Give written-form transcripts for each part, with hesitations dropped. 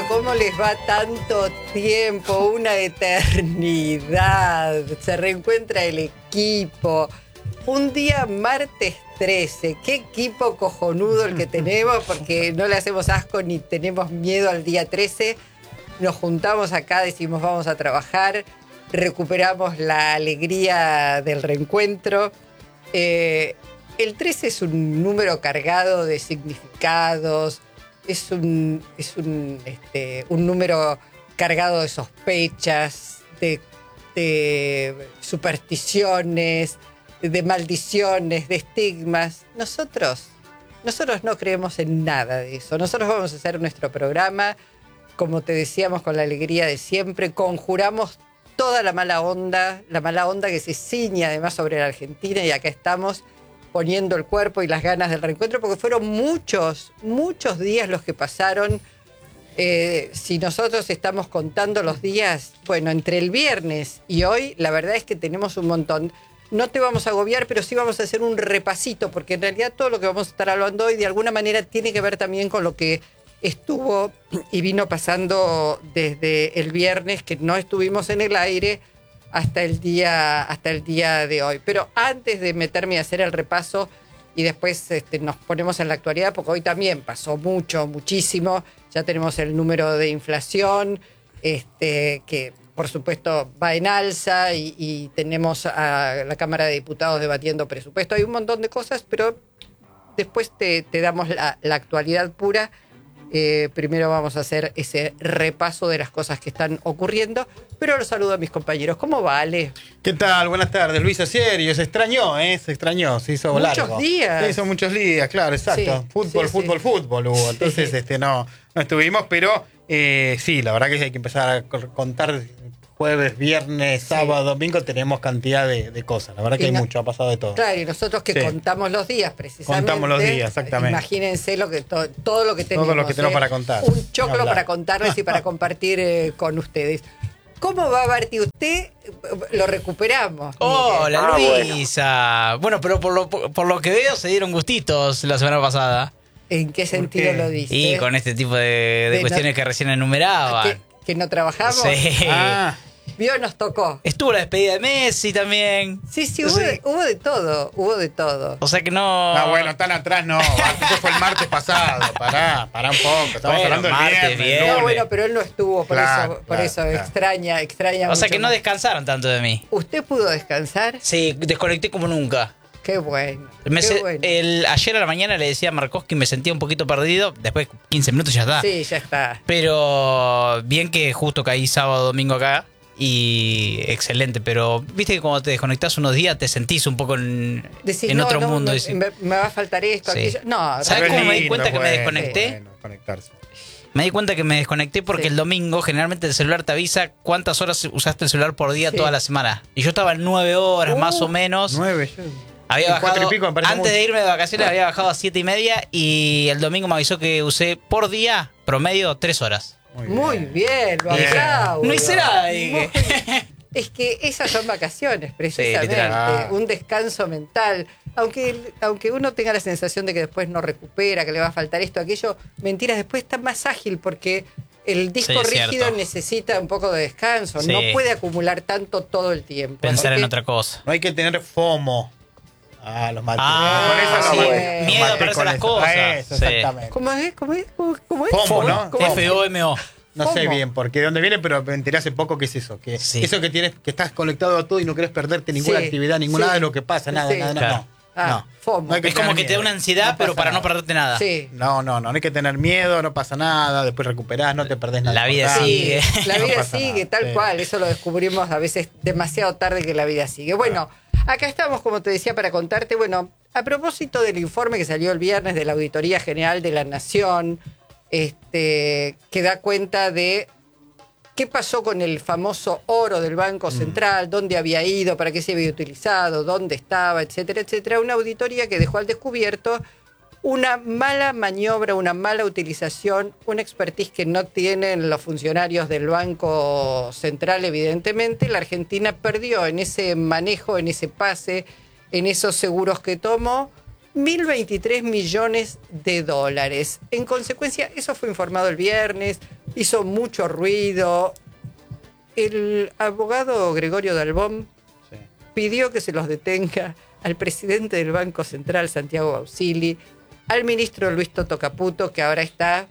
¿cómo les va tanto tiempo? Una eternidad. Se reencuentra el equipo. Un día martes 13. Qué equipo cojonudo el que tenemos, porque no le hacemos asco ni tenemos miedo al día 13. Nos juntamos acá, decimos vamos a trabajar, recuperamos la alegría del reencuentro. El 13 es un número cargado de significados. Es un número cargado de sospechas, de supersticiones, de maldiciones, de estigmas. Nosotros no creemos en nada de eso. Nosotros vamos a hacer nuestro programa, como te decíamos, con la alegría de siempre. Conjuramos toda la mala onda que se ciñe además sobre la Argentina, y acá estamos poniendo el cuerpo y las ganas del reencuentro, porque fueron muchos días los que pasaron. Si nosotros estamos contando los días, bueno, entre el viernes y hoy, la verdad es que tenemos un montón. No te vamos a agobiar, pero sí vamos a hacer un repasito, porque en realidad todo lo que vamos a estar hablando hoy de alguna manera tiene que ver también con lo que estuvo y vino pasando desde el viernes, que no estuvimos en el aire, hasta el día de hoy. Pero antes de meterme a hacer el repaso y después nos ponemos en la actualidad, porque hoy también pasó muchísimo. Ya tenemos el número de inflación, que por supuesto va en alza, y tenemos a la Cámara de Diputados debatiendo presupuesto. Hay un montón de cosas, pero después te damos la actualidad pura. Primero vamos a hacer ese repaso de las cosas que están ocurriendo, pero los saludo a mis compañeros. ¿Cómo va, Ale? ¿Qué tal? Buenas tardes, Luis Asierio. Se extrañó, se hizo largo. Muchos días. Se hizo muchos días, claro, exacto. Sí, Fútbol hubo. Entonces, no estuvimos, pero sí, la verdad que hay que empezar a contar. Jueves, viernes, sábado, domingo, tenemos cantidad de cosas. La verdad que hay mucho, ha pasado de todo. Claro, y nosotros que contamos los días, precisamente. Contamos los días, exactamente. Imagínense todo lo que tenemos. Todo lo que tenemos para contar. Un choclo para contarles y para compartir con ustedes. ¿Cómo va, Barty? Usted lo recuperamos. Hola, Luisa. Bueno, pero por lo que veo se dieron gustitos la semana pasada. ¿En qué sentido lo dice? Y con este tipo de cuestiones que recién enumeraban. ¿Que no trabajamos? Sí. Vio, nos tocó. Estuvo la despedida de Messi también. Sí, hubo de todo. O sea que no... No, bueno, tan atrás no. Eso fue el martes pasado. Pará un poco. Estamos hablando del viernes. No, bueno, pero él no estuvo, por eso. Extraña. O sea que no descansaron tanto de mí. ¿Usted pudo descansar? Sí, desconecté como nunca. Qué bueno. Ayer a la mañana le decía a Marcos que me sentía un poquito perdido. Después 15 minutos ya está. Sí, ya está. Pero bien que justo caí sábado, domingo acá. Y excelente, pero viste que cuando te desconectás unos días te sentís un poco en otro mundo. Me va a faltar esto, aquello. No, ¿sabes cómo me di cuenta que me desconecté? Bueno, conectarse. Me di cuenta que me desconecté porque el domingo generalmente el celular te avisa cuántas horas usaste el celular por día toda la semana. Y yo estaba en 9 horas más o menos. 9, yo... Había bajado, pico, antes de irme de vacaciones había bajado a 7:30 y el domingo me avisó que usé por día promedio 3 horas. Muy bien, lo aplaudo. No hice nada, dije. Es que esas son vacaciones, precisamente. Sí, un descanso mental. Aunque uno tenga la sensación de que después no recupera, que le va a faltar esto, aquello, mentiras, después está más ágil porque el disco rígido necesita un poco de descanso. Sí. No puede acumular tanto todo el tiempo. Pensar en otra cosa. No hay que tener FOMO. Los maté. Miedo a perderse las cosas. Eso, exactamente. ¿Cómo es? FOMO, ¿no? FOMO. No sé bien por qué, de dónde viene, pero me enteré hace poco que es eso. Que eso que tienes, que estás conectado a todo y no querés perderte ninguna actividad, nada de lo que pasa, nada. No. FOMO. No hay que es como que miedo. te da una ansiedad, pero para no perderte nada. Sí. No hay que tener miedo, no pasa nada, después recuperás, no te perdés nada. La vida sigue. La vida sigue, tal cual. Eso lo descubrimos a veces demasiado tarde, que la vida sigue. Bueno, acá estamos, como te decía, para contarte, a propósito del informe que salió el viernes de la Auditoría General de la Nación, que da cuenta de qué pasó con el famoso oro del Banco Central, dónde había ido, para qué se había utilizado, dónde estaba, etcétera, etcétera. Una auditoría que dejó al descubierto una mala maniobra, una mala utilización, una expertise que no tienen los funcionarios del Banco Central, evidentemente. La Argentina perdió en ese manejo, en ese pase, en esos seguros que tomó, 1.023 millones de dólares. En consecuencia, eso fue informado el viernes, hizo mucho ruido. El abogado Gregorio Dalbón pidió que se los detenga al presidente del Banco Central, Santiago Bausili, al ministro Luis Toto Caputo, que ahora está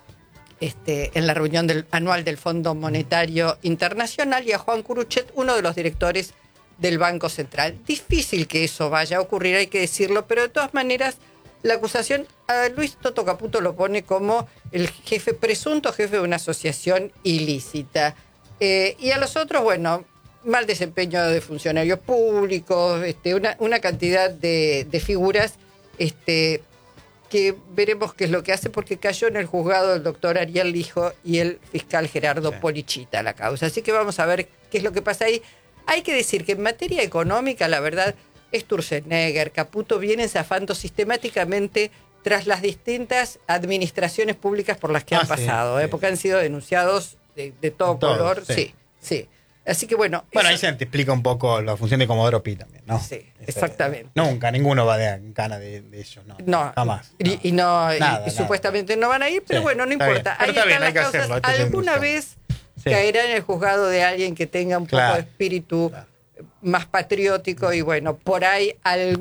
en la reunión anual del Fondo Monetario Internacional, y a Juan Curuchet, uno de los directores del Banco Central. Difícil que eso vaya a ocurrir, hay que decirlo, pero de todas maneras la acusación a Luis Toto Caputo lo pone como el presunto jefe de una asociación ilícita. Y a los otros, bueno, mal desempeño de funcionarios públicos, una cantidad de figuras que veremos qué es lo que hace, porque cayó en el juzgado el doctor Ariel Lijo y el fiscal Gerardo Polichita la causa. Así que vamos a ver qué es lo que pasa ahí. Hay que decir que en materia económica, la verdad, Sturzenegger, Caputo vienen zafando sistemáticamente tras las distintas administraciones públicas por las que han pasado, porque han sido denunciados de todo color. Sí. Así que bueno. Bueno, ahí se te explica un poco la función de Comodoro Pi también, ¿no? Sí, exactamente. Nunca, ninguno va de gana de ellos, no. Jamás. No. Supuestamente no van a ir, pero bueno, no importa. Ahí están las causas. Hacerlo, ¿alguna vez caerá en el juzgado de alguien que tenga un poco de espíritu más patriótico? Y bueno, por ahí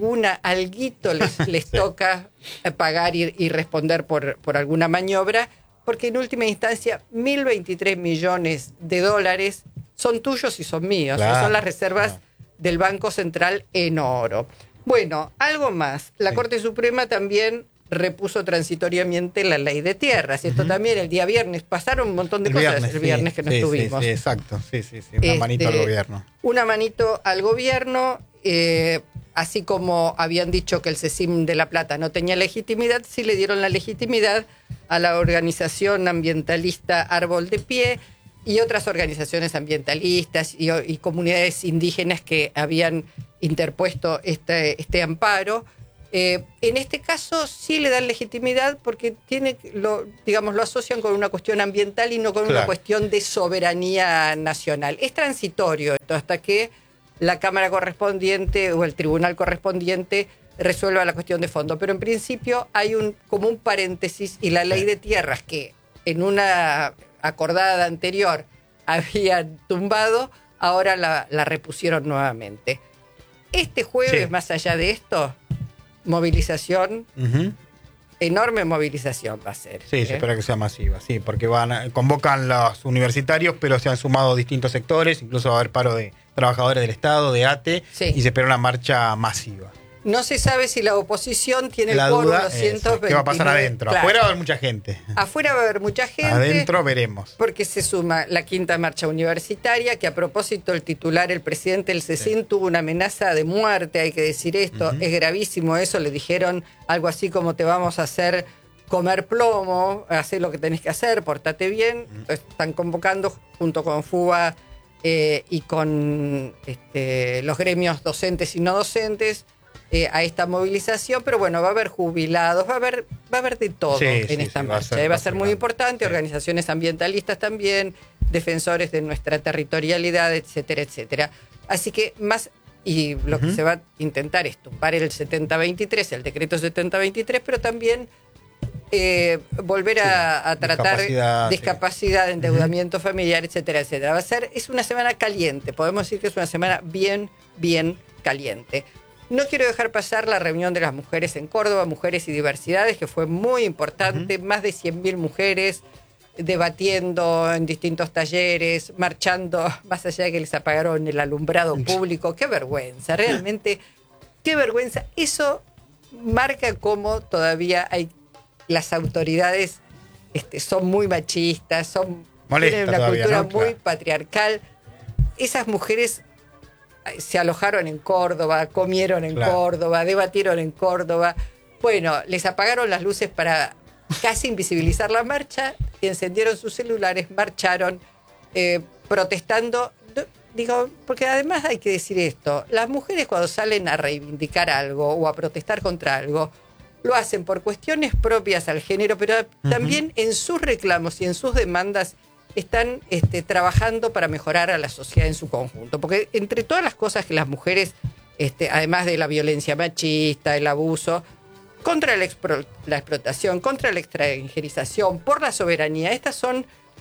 alguito les toca pagar y responder por alguna maniobra, porque en última instancia 1.023 millones de dólares son tuyos y son míos, son las reservas del Banco Central en oro. Bueno, algo más. La Corte Suprema también repuso transitoriamente la ley de tierras. Esto también el día viernes. Pasaron un montón de cosas el viernes que no estuvimos. Sí, exacto. Sí. Una manito al gobierno. Una manito al gobierno. Así como habían dicho que el CECIM de La Plata no tenía legitimidad, sí le dieron la legitimidad a la organización ambientalista Árbol de Pie y otras organizaciones ambientalistas y comunidades indígenas que habían interpuesto este amparo. En este caso sí le dan legitimidad porque lo asocian con una cuestión ambiental y no con una cuestión de soberanía nacional. Es transitorio esto hasta que la Cámara correspondiente o el tribunal correspondiente resuelva la cuestión de fondo. Pero en principio hay como un paréntesis, y la ley de tierras que en una acordada anterior habían tumbado, ahora la repusieron nuevamente. Este jueves, más allá de esto, movilización, enorme movilización va a ser. Sí, se espera que sea masiva, porque convocan los universitarios, pero se han sumado distintos sectores, incluso va a haber paro de trabajadores del Estado, de ATE, y se espera una marcha masiva. No se sabe si la oposición tiene la el quórum duda 229. ¿Qué va a pasar adentro? Claro. Afuera va a haber mucha gente. Afuera va a haber mucha gente. Adentro veremos. Porque se suma la quinta marcha universitaria, que a propósito el titular, el presidente del CECIN, tuvo una amenaza de muerte, hay que decir esto, es gravísimo eso, le dijeron algo así como te vamos a hacer comer plomo, hacer lo que tenés que hacer, portate bien. Están convocando junto con FUBA y con los gremios docentes y no docentes a esta movilización, pero bueno, va a haber jubilados, va a haber de todo en esta marcha. Va a ser muy importante, organizaciones ambientalistas también, defensores de nuestra territorialidad, etcétera, etcétera. Así que lo que se va a intentar es tumbar el 7023, el decreto 7023, pero también volver a tratar discapacidad, endeudamiento familiar, etcétera, etcétera. Es una semana caliente, podemos decir que es una semana bien caliente. No quiero dejar pasar la reunión de las mujeres en Córdoba, Mujeres y Diversidades, que fue muy importante, más de 100.000 mujeres debatiendo en distintos talleres, marchando, más allá de que les apagaron el alumbrado público. ¡Qué vergüenza! Realmente, qué vergüenza. Eso marca cómo todavía las autoridades son muy machistas, tienen una cultura muy patriarcal. Esas mujeres se alojaron en Córdoba, comieron en Córdoba, debatieron en Córdoba. Bueno, les apagaron las luces para casi invisibilizar la marcha y encendieron sus celulares, marcharon protestando. Digo, porque además hay que decir esto, las mujeres cuando salen a reivindicar algo o a protestar contra algo, lo hacen por cuestiones propias al género, pero también en sus reclamos y en sus demandas están trabajando para mejorar a la sociedad en su conjunto. Porque entre todas las cosas que las mujeres, además de la violencia machista, el abuso, contra la explotación, contra la extranjerización, por la soberanía, estas son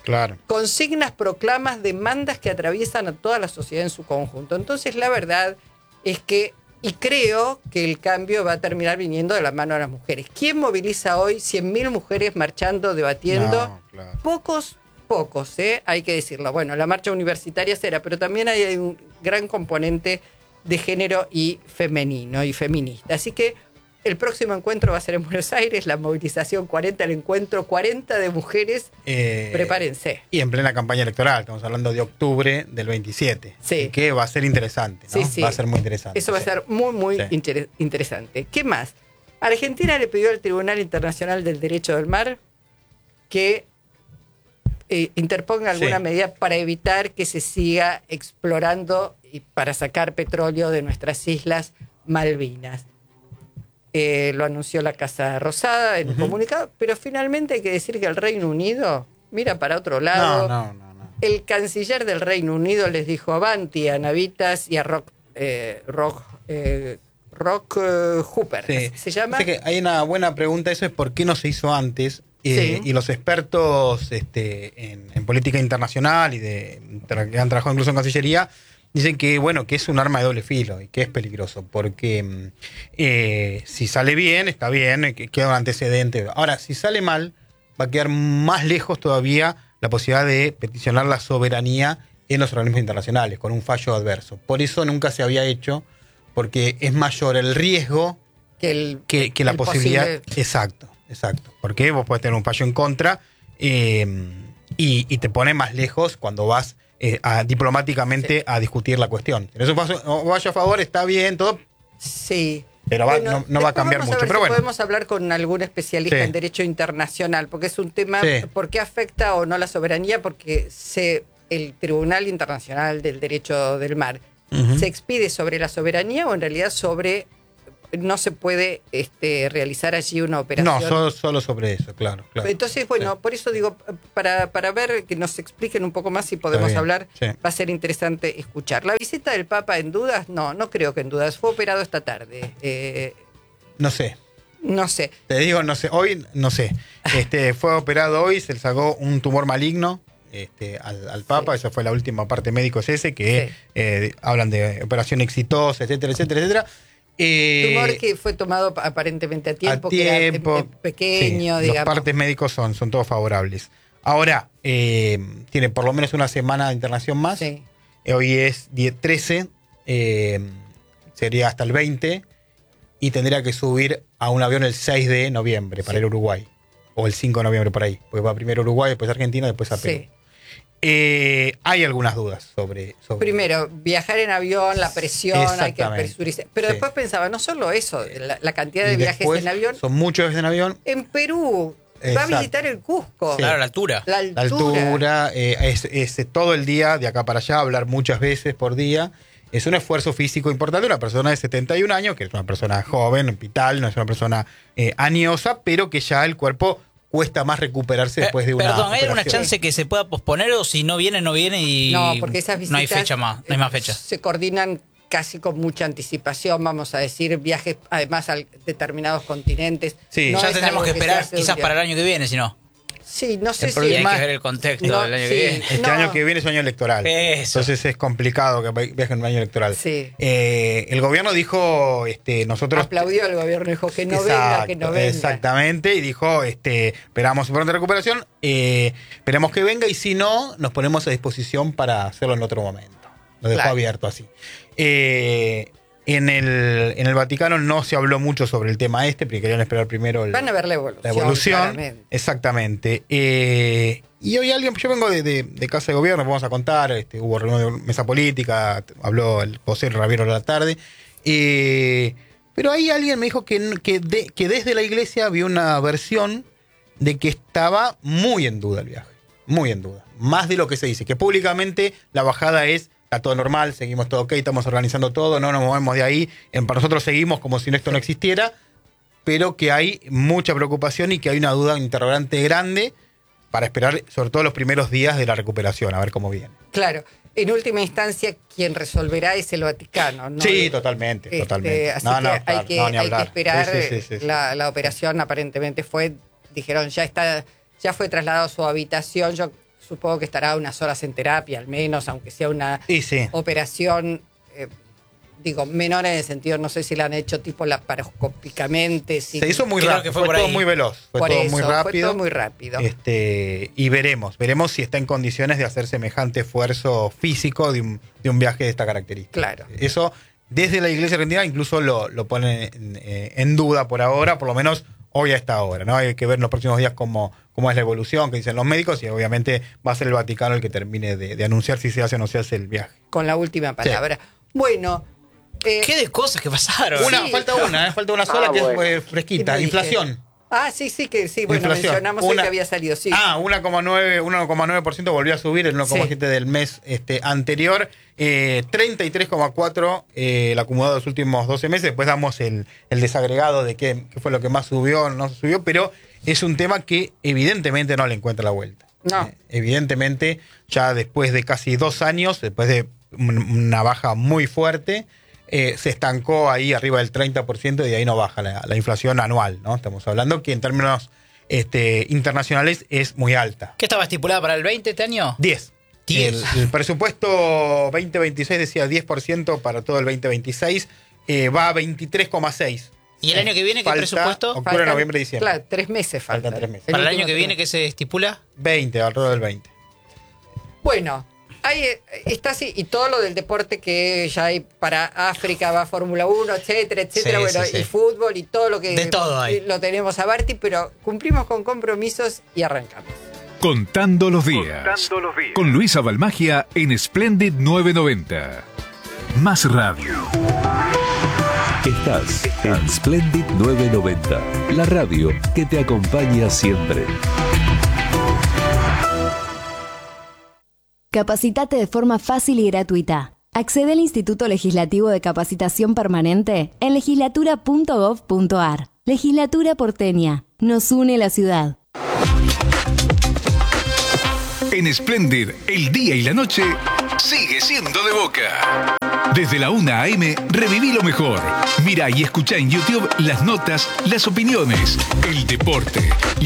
Claro. Consignas, proclamas, demandas que atraviesan a toda la sociedad en su conjunto. Entonces, la verdad es que, y creo que el cambio va a terminar viniendo de la mano de las mujeres. ¿Quién moviliza hoy 100.000 mujeres marchando, debatiendo? No, claro. Pocos, hay que decirlo. Bueno, la marcha universitaria será, pero también hay un gran componente de género y femenino y feminista. Así que el próximo encuentro va a ser en Buenos Aires, la movilización 40, el encuentro 40 de mujeres. Prepárense. Y en plena campaña electoral, estamos hablando de octubre del 27. Sí. Que va a ser interesante, ¿no? Sí, sí. Va a ser muy interesante. Eso va a ser muy interesante. ¿Qué más? Argentina le pidió al Tribunal Internacional del Derecho del Mar que interponga alguna medida para evitar que se siga explorando y para sacar petróleo de nuestras islas Malvinas. Lo anunció la Casa Rosada en un comunicado, pero finalmente hay que decir que el Reino Unido mira para otro lado. No. El canciller del Reino Unido les dijo avanti a Navitas y a Rock Hooper. Sí. ¿Se llama? Así que hay una buena pregunta, eso es por qué no se hizo antes. Y los expertos en política internacional y que han trabajado incluso en Cancillería dicen que que es un arma de doble filo y que es peligroso porque si sale bien, está bien, queda un antecedente. Ahora, si sale mal, va a quedar más lejos todavía la posibilidad de peticionar la soberanía en los organismos internacionales con un fallo adverso. Por eso nunca se había hecho, porque es mayor el riesgo que la posibilidad. Exacto. Porque vos podés tener un fallo en contra y te pone más lejos cuando vas diplomáticamente a discutir la cuestión. En eso vaya a favor, está bien, todo. Sí. Pero no va a cambiar mucho. Pero bueno. Podemos hablar con algún especialista en derecho internacional, porque es un tema, ¿por qué afecta o no la soberanía? Porque el Tribunal Internacional del Derecho del Mar se expide sobre la soberanía o en realidad no se puede realizar allí una operación. No, solo sobre eso, claro. Entonces, por eso digo, para ver, que nos expliquen un poco más si podemos hablar, va a ser interesante escuchar. La visita del Papa en dudas, no creo que en dudas, fue operado esta tarde. No sé. No sé. Te digo, no sé, hoy no sé. Fue operado hoy, se le sacó un tumor maligno al Papa, esa fue la última parte médico, es ese, que hablan de operación exitosa, etcétera. Tumor que fue tomado aparentemente a tiempo. Que era pequeño, digamos. Los partes médicos son todos favorables. Ahora, tiene por lo menos una semana de internación más. Sí. Hoy es 13, sería hasta el 20, y tendría que subir a un avión el 6 de noviembre para ir a Uruguay. O el 5 de noviembre por ahí. Pues va primero a Uruguay, después a Argentina, después a Perú. Hay algunas dudas sobre... Primero, viajar en avión, la presión, hay que presurizar. Pero después pensaba, no solo eso, la cantidad de viajes en avión. Son muchos viajes en avión. En Perú, va a visitar el Cusco. Claro, la altura. La altura es todo el día, de acá para allá, hablar muchas veces por día. Es un esfuerzo físico importante. Una persona de 71 años, que es una persona joven, vital, no es una persona añosa, pero que ya el cuerpo... cuesta más recuperarse después de una Perdón, ¿hay operación? alguna chance que se pueda posponer o si no viene y no, porque esas visitas no hay fecha más, no hay más fecha? Se coordinan casi con mucha anticipación, vamos a decir, viajes además a determinados continentes. Sí, ya tendremos que esperar quizás para el año que viene, si no. Sí, no sé si hay que ver el contexto del año que viene. Este año que viene es año electoral. Eso. Entonces es complicado que viajen en un año electoral. Sí. El gobierno dijo, nosotros... Aplaudió al gobierno, dijo que no venga, que no venga. Exactamente, y dijo, esperamos su pronta recuperación, esperemos que venga y si no, nos ponemos a disposición para hacerlo en otro momento. Lo dejó abierto así. En el Vaticano no se habló mucho sobre el tema porque querían esperar primero van a ver la evolución. Claramente. Exactamente. Y hoy yo vengo de Casa de Gobierno, vamos a contar, hubo reunión de mesa política, habló el José Raviero a la tarde, pero ahí alguien me dijo que desde la iglesia había una versión de que estaba muy en duda el viaje, muy en duda, más de lo que se dice, que públicamente la bajada está todo normal, seguimos todo ok, estamos organizando todo, no nos movemos de ahí. Para nosotros seguimos como si esto no existiera, pero que hay mucha preocupación y que hay una duda, un interrogante grande para esperar, sobre todo los primeros días de la recuperación, a ver cómo viene. Claro. En última instancia, quien resolverá es el Vaticano, ¿no? Sí, totalmente. Así que hay que esperar. La operación aparentemente dijeron, ya fue trasladado a su habitación. Yo supongo que estará unas horas en terapia al menos, aunque sea una operación, menor en el sentido, no sé si la han hecho tipo laparoscópicamente. Se hizo muy rápido, fue todo muy veloz, fue todo muy rápido. Y veremos si está en condiciones de hacer semejante esfuerzo físico de un viaje de esta característica. Claro. Eso, desde la Iglesia Argentina, incluso lo ponen en duda por ahora, por lo menos hoy a esta hora, ¿no? Hay que ver en los próximos días cómo es la evolución que dicen los médicos, y obviamente va a ser el Vaticano el que termine de anunciar si se hace o no se hace el viaje. Con la última palabra. Sí. Bueno. ¿Qué de cosas que pasaron? Falta una sola que es fresquita. Inflación. Mencionamos hoy que había salido, sí. 1,9% volvió a subir, el 1,7% del mes anterior. 33,4% el acumulado de los últimos 12 meses. Después damos el desagregado de qué fue lo que más subió, no subió, pero es un tema que evidentemente no le encuentra la vuelta. No. Evidentemente, ya después de casi 2 años, después de una baja muy fuerte, se estancó ahí arriba del 30% y de ahí no baja la inflación anual, ¿no? Estamos hablando que en términos internacionales es muy alta. ¿Qué estaba estipulada para el 20 este año? 10. El presupuesto 2026 decía 10% para todo el 2026, va a 23,6%. ¿Y el año que viene qué presupuesto? Octubre, noviembre, diciembre. Claro, 3 meses faltan. 3 meses. ¿Para el año que viene qué se estipula? 20, alrededor del 20. Bueno, ahí está así, y todo lo del deporte que ya hay para África, va Fórmula 1, etcétera, sí. Y fútbol y todo lo que de todo hay. Lo tenemos a Barty, pero cumplimos con compromisos y arrancamos. Contando los días. Con Luisa Balmagia en Splendid 990. Más radio. Estás en Splendid 990, la radio que te acompaña siempre. Capacitate de forma fácil y gratuita. Accede al Instituto Legislativo de Capacitación Permanente en legislatura.gov.ar. Legislatura porteña. Nos une la ciudad. En Splendid, el día y la noche sigue siendo de Boca. Desde la 1 a.m. reviví lo mejor. Mira y escucha en YouTube las notas, las opiniones, el deporte.